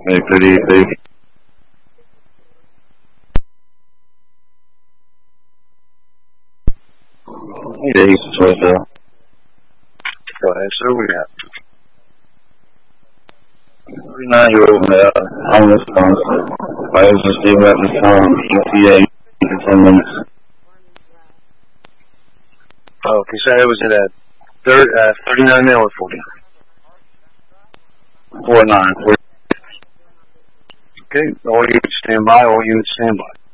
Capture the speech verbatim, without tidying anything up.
Make it easy. Yeah, he's supposed to. Go ahead, sir. We got thirty-nine-year-old male, unresponsive. I was just leaving at the time, E T A, attendance. Oh, okay, so it was at a third, uh, thirty-nine male or forty? four nine. Okay, all units stand by, all units stand by.